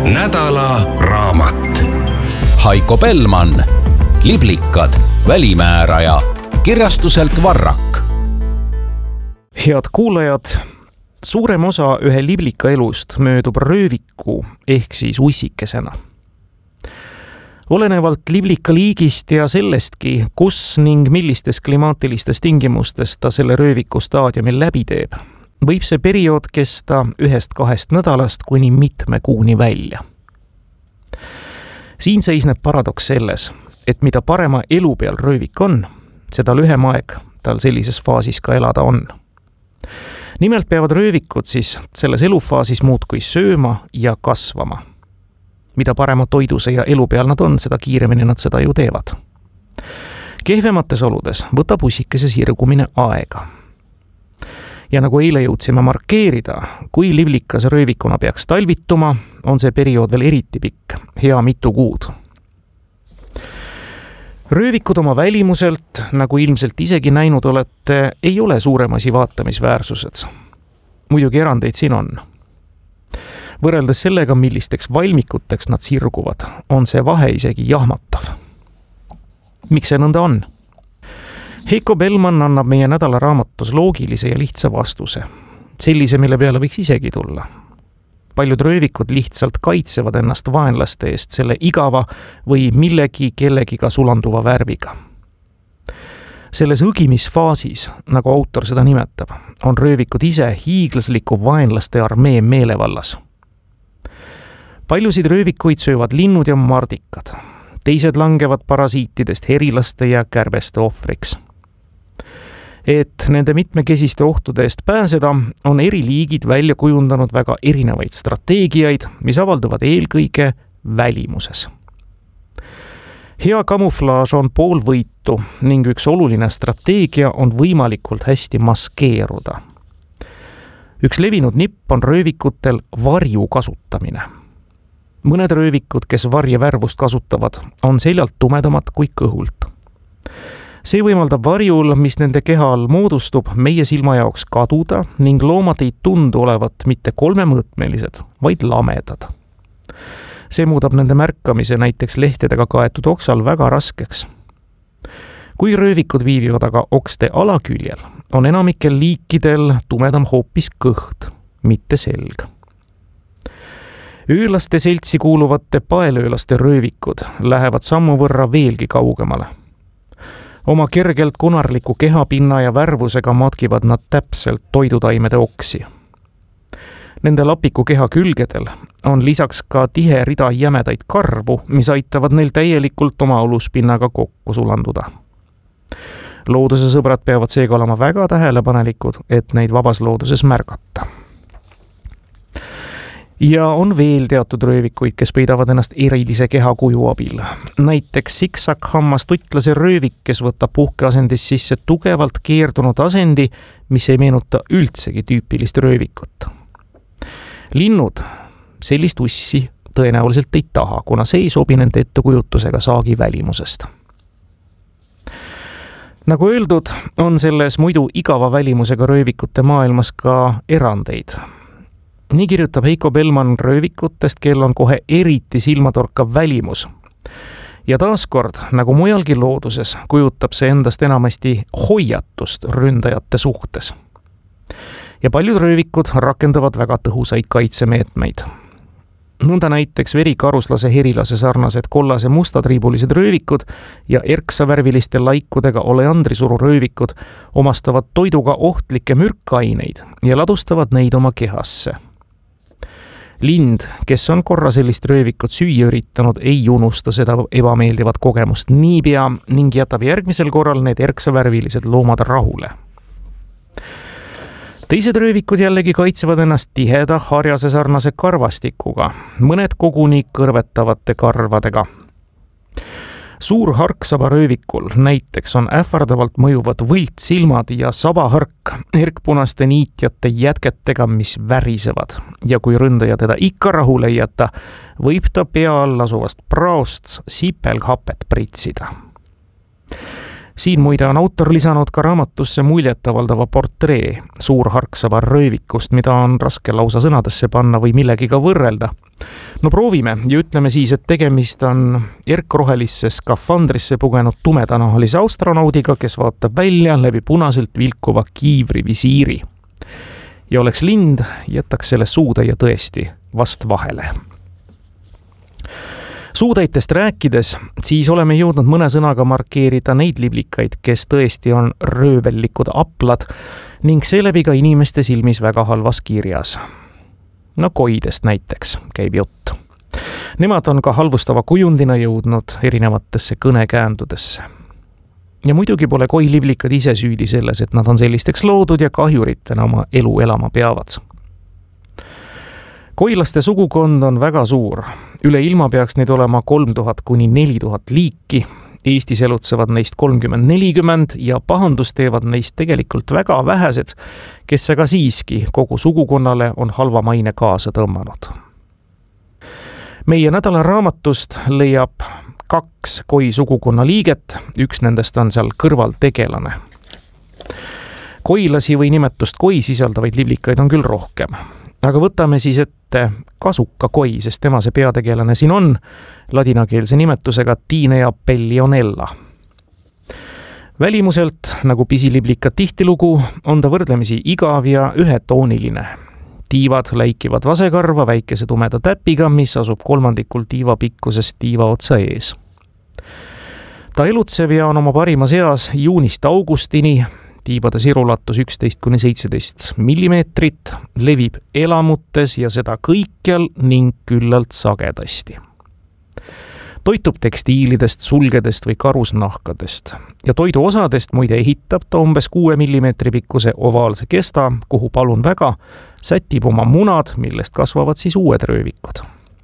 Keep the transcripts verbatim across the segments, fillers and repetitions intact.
nädala raamat. Heiko Bellmann, Liblikad, välimääraja, kirjastuselt Varrak. Head kuulajad, suurem osa ühe liblika elust möödub rööviku ehk siis ussikesena. Olenevalt liblika liigist ja sellestki, kus ning millistes klimaatilistes tingimustes ta selle rööviku staadiumil läbi teeb, võib see periood kesta ühest kahest nädalast kuni mitme kuuni välja. Siin seisneb paradoks selles, et mida parema elu peal röövik on, seda lühem aeg tal sellises faasis ka elada on. Nimelt peavad röövikud siis selles elufaasis muudkui sööma ja kasvama. Mida parema toiduse ja elu peal nad on, seda kiiremini nad seda ju teevad. Kehvemates oludes võtab ussikese sirgumine aega. Ja nagu eile jõudsime markeerida, kui liblikas röövikuna peaks talvituma, on see periood veel eriti pikk, hea mitu kuud. Röövikud oma välimuselt, nagu ilmselt isegi näinud olete, ei ole suuremasi vaatamisväärsused. Muidugi erandeid siin on. Võrreldes sellega, millisteks valmikuteks nad sirguvad, on see vahe isegi jahmatav. Miks see nõnda on? Heiko Bellmann annab meie nädala raamatus loogilise ja lihtsa vastuse. Sellise, mille peale võiks isegi tulla. Paljud röövikud lihtsalt kaitsevad ennast vaenlaste eest selle igava või millegi kellegiga sulanduva värviga. Selles õgimisfaasis, nagu autor seda nimetab, on röövikud ise hiiglasliku vaenlaste armee meelevallas. Paljusid röövikuid söövad linnud ja mardikad. Teised langevad parasiitidest herilaste ja kärbeste ohvriks. Et nende mitmekesiste ohtude eest pääseda, on eri liigid välja kujundanud väga erinevaid strateegiaid, mis avalduvad eelkõige välimuses. Hea kamuflaaž on pool võitu ning üks oluline strateegia on võimalikult hästi maskeeruda. Üks levinud nipp on röövikutel varju kasutamine. Mõned röövikud, kes varje värvust kasutavad, on seljalt tumedamad kui kõhult. See võimaldab varjul, mis nende kehal moodustub, meie silma jaoks kaduda ning loomad ei tundu olevat mitte kolmemõõtmelised, vaid lamedad. See muudab nende märkamise näiteks lehtedega kaetud oksal väga raskeks. Kui röövikud viivivad aga okste alaküljel, on enamikel liikidel tumedam hoopis kõht, mitte selg. Öölaste seltsi kuuluvate paelöölaste röövikud lähevad sammu võrra veelgi kaugemale. Oma kergelt konarliku kehapinna ja värvusega matkivad nad täpselt toidutaimede oksi. Nende lapiku keha külgedel on lisaks ka tihe rida jämedaid karvu, mis aitavad neil täielikult oma oluspinnaga kokku sulanduda. Looduse sõbrad peavad seega olema väga tähelepanelikud, et neid vabas looduses märgata. Ja on veel teatud röövikuid, kes peidavad ennast erilise kehakuju abil. Näiteks siksak-hammas tutlase röövik, kes võtab puhkeasendis sisse tugevalt keerdunud asendi, mis ei meenuta üldsegi tüüpilist röövikut. Linnud sellist ussi tõenäoliselt ei taha, kuna see ei sobi nende ettekujutusega saagi välimusest. Nagu öeldud, on selles muidu igava välimusega röövikute maailmas ka erandeid. Nii kirjutab Heiko Bellmann röövikutest, kel on kohe eriti silmatorkav välimus. Ja taaskord, nagu mujalgi looduses, kujutab see endast enamasti hoiatust ründajate suhtes. Ja paljud röövikud rakendavad väga tõhusaid kaitsemeetmeid. Nõnda näiteks verikaruslase herilase sarnased kollase mustatriibulised röövikud ja erksavärviliste laikudega oleandrisuru röövikud omastavad toiduga ohtlikke mürkaineid ja ladustavad neid oma kehasse. Lind, kes on korra sellist röövikut süüa üritanud, ei unusta seda ebameeldivat kogemust niipea ning jätab järgmisel korral need erksavärvilised loomad rahule. Teised röövikud jällegi kaitsevad ennast tiheda harjase sarnase karvastikuga, mõned koguni kõrvetavate karvadega. Suur harksaba röövikul näiteks on ähvardavalt mõjuvad võltsilmad ja sabahark erkpunaste niitjate jätketega, mis värisevad. Ja kui ründaja teda ikka rahule ei jäta, võib ta pea all asuvast praost sipelghapet pritsida. Siin muide on autor lisanud ka raamatusse muljetavaldava portree suurharksava röövikust, mida on raske lausa sõnadesse panna või millegiga võrrelda. No proovime ja ütleme siis, et tegemist on erkrohelisse skafandrisse pugenud tumedanahalise astronaudiga, kes vaatab välja läbi punaselt vilkuva kiivri visiiri. Ja oleks lind, jätaks selle suutäie tõesti vast vahele. Suutäitest rääkides, siis oleme jõudnud mõne sõnaga markeerida neid liblikaid, kes tõesti on röövellikud aplad ning seeläbi ka inimeste silmis väga halvas kirjas. No koidest näiteks käib jutt. Nemad on ka halvustava kujundina jõudnud erinevatesse kõnekäändudesse. Ja muidugi pole koiliblikad ise süüdi selles, et nad on sellisteks loodud ja kahjuritena oma elu elama peavad. Koilaste sugukond on väga suur. Üle ilma peaks neid olema kolm tuhat kuni neli tuhat liiki. Eestis elutsevad neist kolmkümmend nelikümmend ja pahandus teevad neist tegelikult väga vähesed, kes aga siiski kogu sugukonnale on halva maine kaasa tõmmanud. Meie nädala raamatust leiab kaks koi sugukonna liiget, üks nendest on seal kõrval tegelane. Koilasi või nimetust koi sisaldavaid liblikaid on küll rohkem. Aga võtame siis ette kasuka koi, sest tema see peategelane siin on, ladinakeelse nimetusega Tinea pellionella. Välimuselt, nagu pisiliblika tihtilugu, on ta võrdlemisi igav ja ühetooniline. Tiivad läikivad vasekarva väikese tumeda täpiga, mis asub kolmandikul tiiva pikkusest tiiva otsa ees. Ta elutseb ja on oma parimas eas juunist augustini. Tiibade sirulatus üksteist kuni seitseteist millimeetrit, levib elamutes ja seda kõikjal ning küllalt sagedasti. Toitub tekstiilidest, sulgedest või karusnahkadest ja toidu osadest muide ehitab ta umbes kuue millimeetri pikkuse ovaalse kesta, kuhu palun väga sätib oma munad, millest kasvavad siis uued röövikud.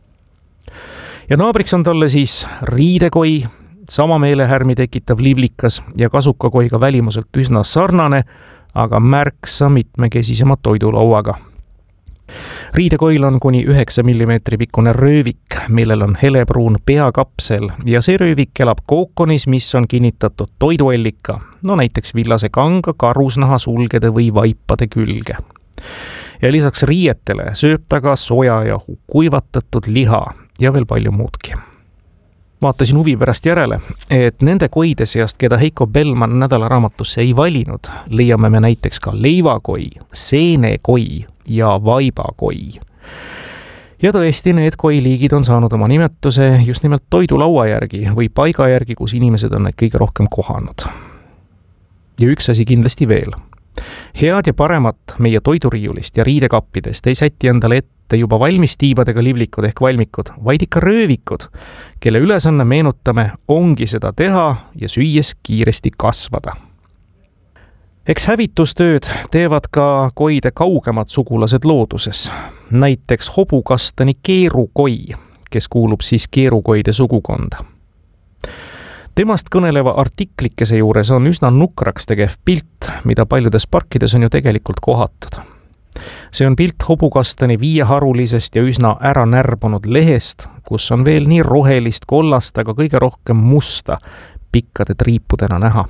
Ja naabriks on talle siis riidekoi, sama meelehärmi tekitav liblikas ja kasukakoiga välimuselt üsna sarnane, aga märksa mitmekesisema toidulauaga. Riidekoil on kuni üheksa millimeetri pikkune röövik, millel on helebruun peakapsel ja see röövik elab kookonis, mis on kinnitatud toiduellika, no näiteks villase kanga, karusnaha, sulgede või vaipade külge. Ja lisaks riietele sööb ta ka soja ja kuivatatud liha ja veel palju muudki. Vaatasin huvi pärast järele, et nende koide seast, keda Heiko Bellmann nädala raamatusse ei valinud, leiame me näiteks ka leivakoi, seenekoi ja vaibakoi. Ja tõesti, need koiliigid on saanud oma nimetuse just nimelt toidulaua järgi või paiga järgi, kus inimesed on neid kõige rohkem kohanud. Ja üks asi kindlasti veel. Head ja paremat meie toiduriiulist ja riidekappidest ei säti endale ette juba valmis tiibadega liblikud ehk valmikud, vaid ikka röövikud, kelle ülesanne, meenutame, ongi seda teha ja süües kiiresti kasvada. Eks hävitustööd teevad ka koide kaugemad sugulased looduses, näiteks hobukastani keerukoi, kes kuulub siis keerukoide sugukonda. Temast kõneleva artiklikese juures on üsna nukraks tegev pilt, mida paljudes parkides on ju tegelikult kohatud. See on pilt hobukastani viieharulisest ja üsna ära närbunud lehest, kus on veel nii rohelist, kollast, aga kõige rohkem musta pikkade triipudena näha.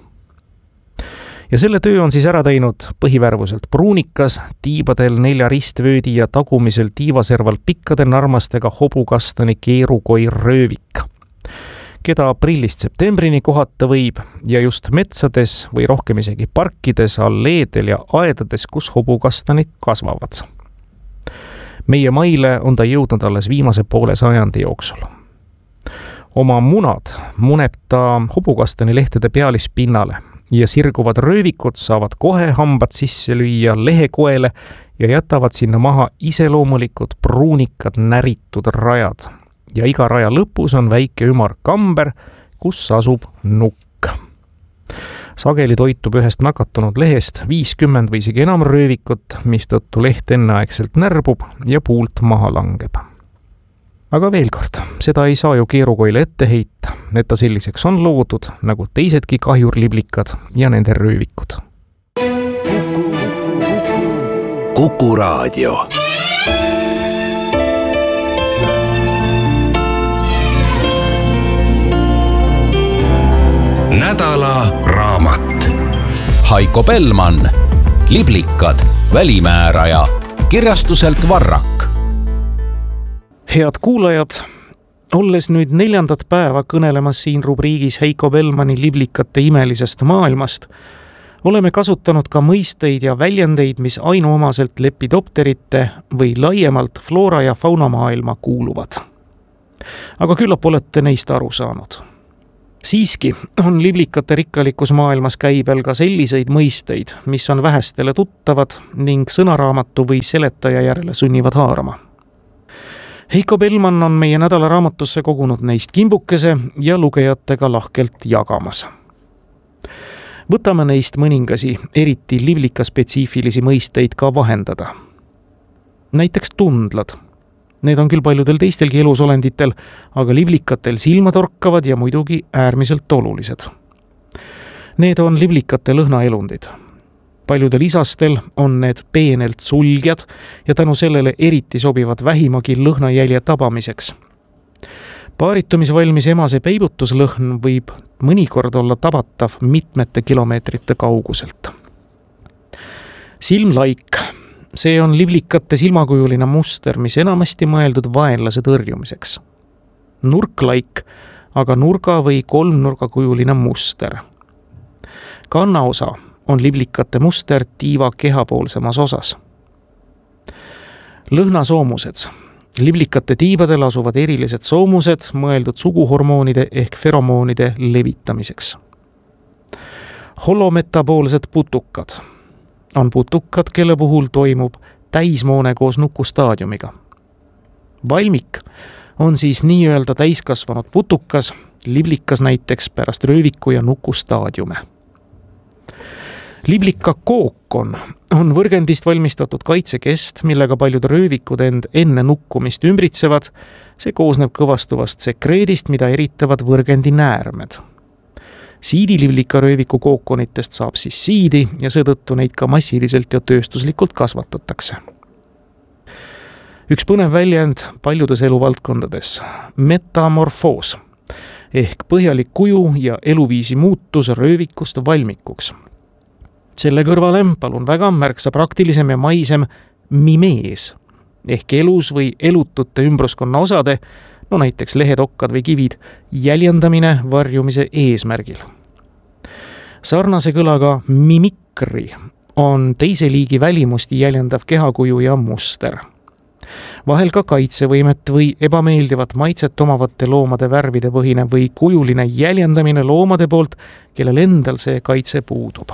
Ja selle töö on siis ära teinud põhivärvuselt pruunikas, tiibadel nelja ristvöödi ja tagumisel tiivaserval pikkade narmastega hobukastani keerukoi röövik, keda aprillist septembrini kohata võib ja just metsades või rohkem isegi parkides, alleedel ja aedades, kus hobukastanid kasvavad. Meie maile on ta jõudnud alles viimase poole sajandi jooksul. Oma munad muneb ta hobukastani lehtede pealispinnale ja sirguvad röövikud saavad kohe hambad sisse lüüa lehekoele ja jätavad sinna maha iseloomulikud pruunikad näritud rajad. Ja iga raja lõpus on väike ümar kamber, kus asub nukk. Sageli toitub ühest nakatunud lehest viiskümmend või isegi enam röövikut, mistõttu leht enneaegselt närbub ja puult maha langeb. Aga veel kord, seda ei saa ju keerukoile ette heita, et ta selliseks on loodud, nagu teisedki kahjurliblikad ja nende röövikud. Kuku Raadio. Nädala raamat. Haiko Bellmann, Liblikad, välimääraja, kirjastuselt Varrak. Head kuulajad, olles nüüd neljandat päeva kõnelemas siin rubriigis Haiko Bellmanni liblikate imelisest maailmast, oleme kasutanud ka mõisteid ja väljendeid, mis ainuomaselt lepidopterite või laiemalt floora ja fauna maailma kuuluvad. Aga küllap olete neist aru saanud. Siiski on liblikate rikkalikus maailmas käibel ka selliseid mõisteid, mis on vähestele tuttavad ning sõnaraamatu või seletaja järele sunnivad haarama. Haiko Bellmann on meie nädala raamatusse kogunud neist kimbukese ja lugejatega lahkelt jagamas. Võtame neist mõningasi eriti liblika spetsiifilisi mõisteid ka vahendada. Näiteks tundlad. Need on küll paljudel teistelgi elusolenditel, aga liblikatel silmatorkavad ja muidugi äärmiselt olulised. Need on liblikate lõhnaelundid. Paljudel isastel on need peenelt sulgjad ja tänu sellele eriti sobivad vähimagi lõhnajälje tabamiseks. Paaritumisvalmis emase peibutuslõhn võib mõnikord olla tabatav mitmete kilomeetrite kauguselt. Silmlaik. See on liblikate silmakujuline muster, mis enamasti mõeldud vaenlase tõrjumiseks. Nurklaik, aga nurga või kolmnurgakujuline muster. Kannaosa on liblikate muster tiiva kehapoolsemas osas. Lõhnasoomused. Liblikate tiibadel asuvad erilised soomused, mõeldud suguhormoonide ehk feromoonide levitamiseks. Holometaboolsed putukad on putukad, kelle puhul toimub täismoone koos nukustaadiumiga. Valmik on siis nii-öelda täiskasvanud putukas, liblikas näiteks pärast rööviku ja nukustaadiume. Liblika kookon on võrgendist valmistatud kaitsekest, millega paljud röövikud end enne nukkumist ümbritsevad. See koosneb kõvastuvast sekreedist, mida eritavad võrgendi näärmed. Siidiliblika rööviku kookonitest saab siis siidi ja seetõttu neid ka massiliselt ja tööstuslikult kasvatatakse. Üks põnev väljend paljudes eluvaldkondades. Metamorfoos ehk põhjalik kuju ja eluviisi muutus röövikust valmikuks. Selle kõrvale palun väga märksa praktilisem ja maisem mimees ehk elus või elutute ümbruskonna osade, no näiteks lehed, okkad või kivid, jäljendamine varjumise eesmärgil. Sarnase kõlaga mimikri on teise liigi välimusti jäljendav kehakuju ja muster. Vahel ka kaitsevõimet või ebameeldivat maitset omavate loomade värvide põhine või kujuline jäljendamine loomade poolt, kellel endal see kaitse puudub.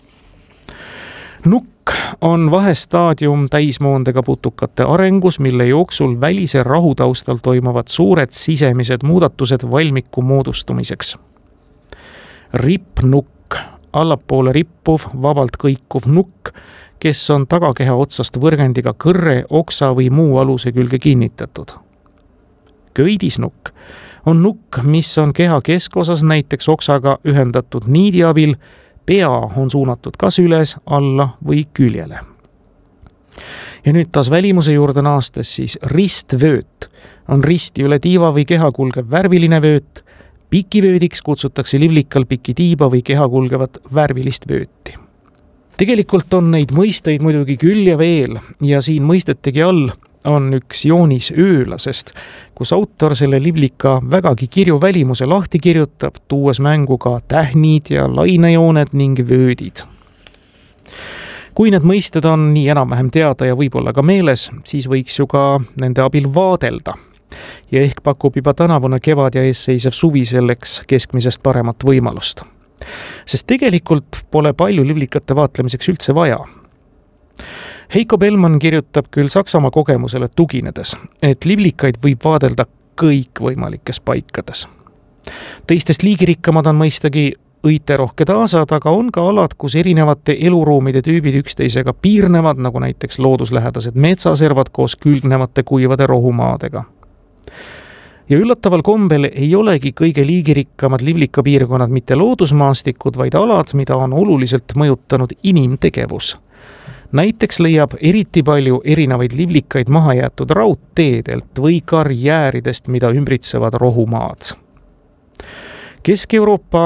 Nukk on vahestaadium täismoondega putukate arengus, mille jooksul välise rahutaustal toimuvad suured sisemised muudatused valmiku moodustumiseks. Rippnukk, allapoole rippuv, vabalt kõikuv nukk, kes on tagakeha otsast võrgendiga kõrre, oksa või muu aluse külge kinnitatud. Köidisnukk on nukk, mis on keha keskosas näiteks oksaga ühendatud niidi abil. Pea on suunatud kas üles, alla või küljele. Ja nüüd taas välimuse juurde naastes siis ristvööt on risti üle tiiva või keha kulgev värviline vööt. Pikivöödiks kutsutakse liblikal pikitiiba või keha kulgevat värvilist vööti. Tegelikult on neid mõisteid muidugi küll ja veel ja siin mõistetegi all on üks joonis öölasest, kus autor selle liblika vägagi kirju välimuse lahti kirjutab, tuues mängu ka tähnid ja lainejooned ning vöödid. Kui need mõisted on nii enam-vähem teada ja võib-olla ka meeles, siis võiks ju ka nende abil vaadelda. Ja ehk pakub juba tänavune kevad ja eesseisev suvi selleks keskmisest paremat võimalust. Sest tegelikult pole palju liblikate vaatlemiseks üldse vaja. Haiko Bellmann kirjutab küll Saksamaa kogemusele tuginedes, et liblikaid võib vaadelda kõikvõimalikes paikades. Teistest liigirikkamad on mõistagi õiterohked aasad, aga on ka alad, kus erinevate eluruumide tüübid üksteisega piirnevad, nagu näiteks looduslähedased metsaservad koos külgnevate kuivade rohumaadega. Ja üllataval kombel ei olegi kõige liigirikkamad liblikapiirkonnad mitte loodusmaastikud, vaid alad, mida on oluliselt mõjutanud inimtegevus. Näiteks leiab eriti palju erinevaid liblikaid maha jäetud raudteedelt või karjääridest, mida ümbritsevad rohumaad. Kesk-Euroopa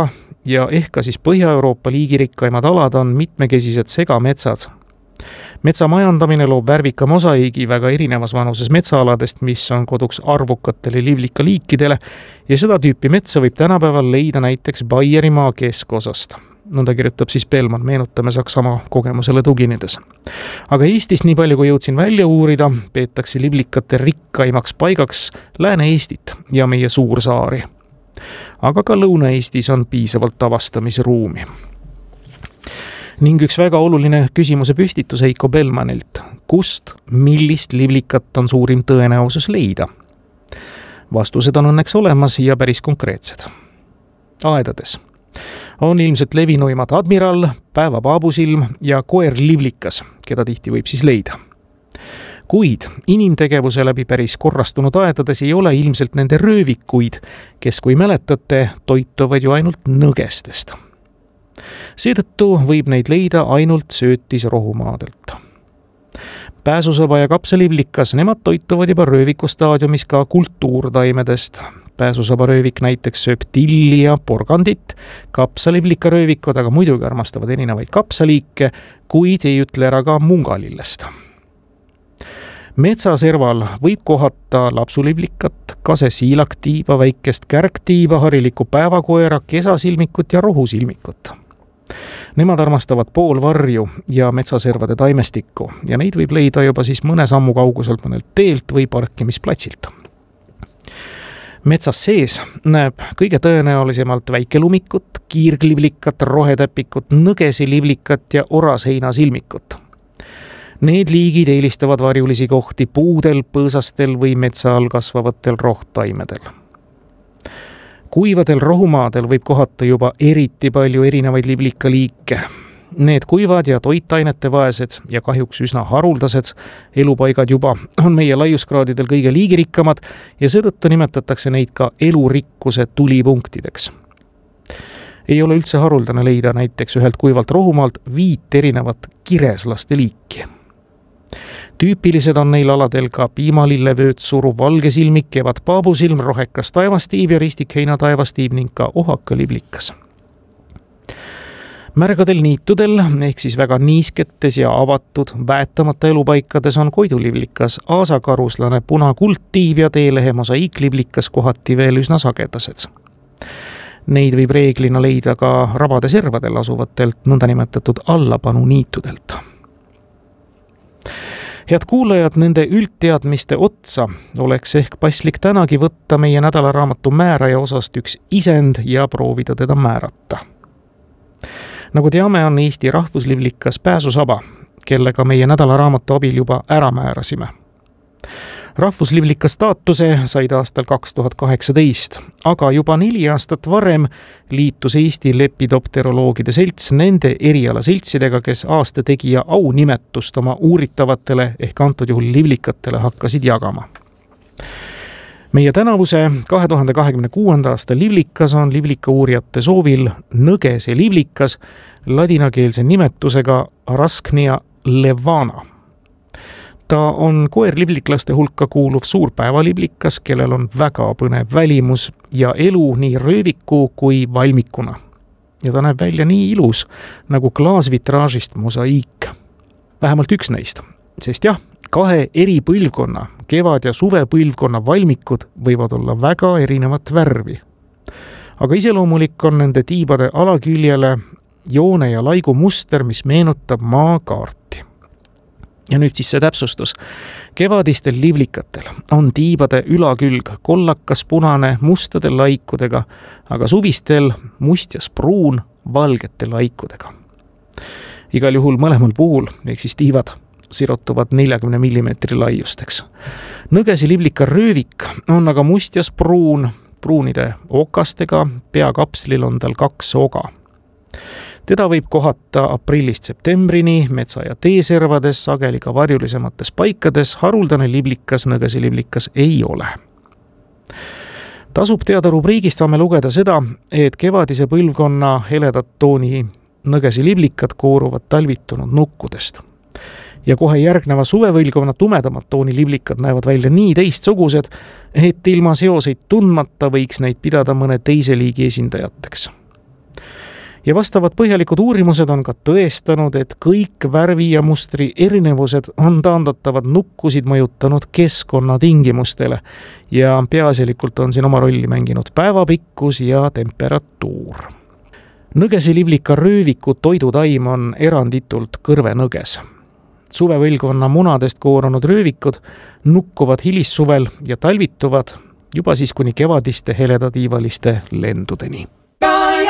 ja ehk ka siis Põhja-Euroopa liigirikkaimad alad on mitmekesised segametsad. Metsa majandamine loob värvika mosaiigi väga erinevas vanuses metsaaladest, mis on koduks arvukatele livlika liikidele ja seda tüüpi metsa võib tänapäeval leida näiteks Baierimaa keskosast. Nõnda kirjutab siis Bellman, meenutame Saksamaa kogemusele tuginedes. Aga Eestist nii palju, kui jõudsin välja uurida, peetakse livlikate rikkaimaks paigaks Lääne-Eestit ja meie suursaari. Aga ka Lõuna-Eestis on piisavalt avastamisruumi. Ning üks väga oluline küsimuse püstitus Heiko Bellmanilt. Kust, millist livlikat on suurim tõenäosus leida? Vastused on õnneks olemas ja päris konkreetsed. Aedades on ilmselt levinuimad admiral, päevapaabusilm ja koer-livlikas, keda tihti võib siis leida. Kuid inimtegevuse läbi päris korrastunud aedades ei ole ilmselt nende röövikuid, kes, kui mäletate, toituvad ju ainult nõgestest. Seetõttu võib neid leida ainult söötis rohumaadelt. Pääsusaba ja kapsalivlikas, nemad toituvad juba rööviku staadiumis ka kultuurtaimedest. Pääsusaba röövik näiteks sööb tilli ja porgandit, kapsalivlika röövikud aga muidugi armastavad erinevaid kapsaliike, kuid ei ütle ära ka mungalillest. Metsaserval võib kohata lapsulivlikat, kasesiilaktiiba, väikest kärgtiiba, harilikku päevakoera, kesasilmikut ja rohusilmikut. Nemad armastavad poolvarju ja metsaservade taimestikku ja neid võib leida juba siis mõne sammu kauguselt mõnelt teelt või parkimisplatsilt. Metsas sees näeb kõige tõenäolisemalt väikelumikut, kiirglivlikat, rohetäpikut, nõgesilivlikat ja oraseinasilmikut. Need liigid eelistavad varjulisi kohti puudel, põõsastel või metsa all kasvavatel rohtaimedel. Kuivadel rohumaadel võib kohata juba eriti palju erinevaid livlikaliike. Need kuivad ja toitainete vaesed ja kahjuks üsna haruldased elupaigad juba on meie laiuskraadidel kõige liigirikkamad ja seetõttu nimetatakse neid ka elurikkuse tulipunktideks. Ei ole üldse haruldane leida näiteks ühelt kuivalt rohumaalt viit erinevat kireslaste liiki. Tüüpilised on neil aladel ka piimalillevööd, suruv valgesilmik, kevad paabusilm, rohekas taevastiib ja ristikheina taevastiib ning ka ohakalivlikas. Märgadel niitudel, ehk siis väga niisketes ja avatud, väetamata elupaikades on koidulivlikas, aasakaruslane, punakuldtiib ja teelehe mosaiiklivlikas kohati veel üsna sagedased. Neid võib reeglina leida ka rabade servadel asuvatelt nõndanimetatud allapanu niitudelt. Head kuulajad, nende üldteadmiste otsa oleks ehk paslik tänagi võtta meie nädalaraamatu määraja osast üks isend ja proovida teda määrata. Nagu teame, on Eesti rahvuslivlikas pääsusaba, kellega meie nädalaraamatu abil juba ära määrasime. Rahvuslivlika staatuse said aastal kaks tuhat kaheksateist, aga juba neli aastat varem liitus Eesti lepidopteroloogide selts nende erialaseltsidega, kes aasta tegija aunimetust oma uuritavatele ehk antud juhul livlikatele hakkasid jagama. Meie tänavuse kahe tuhande kahekümne kuuenda aasta livlikas on livlika uurijate soovil nõgese livlikas ladinakeelse nimetusega Arasknia levana. Ta on koerlivliklaste hulka kuuluv suurpäevalivlikas, kellel on väga põnev välimus ja elu nii rööviku kui valmikuna. Ja ta näeb välja nii ilus nagu klaasvitraažist mosaiik. Vähemalt üks neist, sest jah, kahe eri põlvkonna, kevad- ja suvepõlvkonna valmikud võivad olla väga erinevat värvi. Aga iseloomulik on nende tiibade alaküljele joone ja laigu muster, mis meenutab maakaarti. Ja nüüd siis see täpsustus. Kevadistel livlikatel on tiibade ülakülg kollakas punane mustade laikudega, aga suvistel mustjas pruun valgete laikudega. Igal juhul mõlemal puhul, ehk siis tiivad sirotuvad neljakümne millimeetri laiusteks. Nõgesi livlika röövik on aga mustjas pruun, pruunide okastega, peakapslil on tal kaks oga. Teda võib kohata aprillist septembrini metsa- ja teeservades, sageli ka varjulisemates paikades, haruldane livlikas, nõgesi livlikas ei ole. Tasub teada rubriigist saame lugeda seda, et kevadise põlvkonna heledat tooni nõgesi livlikad kooruvad talvitunud nukkudest. Ja kohe järgneva suvepõlvkonna tumedamad tooni livlikad näevad välja nii teistsugused, et ilma seoseid tundmata võiks neid pidada mõne teise liigi esindajateks. ja vastavad põhjalikud uurimused on ka tõestanud, et kõik värvi ja mustri erinevused on taandatavad nukkusid mõjutanud keskkonnatingimustele ja peaasjalikult on siin oma rolli mänginud päevapikkus ja temperatuur. Nõgesiliblika rööviku toidutaim on eranditult kõrvenõges. Suvevõlgkonna munadest koorunud röövikud nukkuvad hilissuvel ja talvituvad juba siis kuni kevadiste heledatiivaliste lendudeni.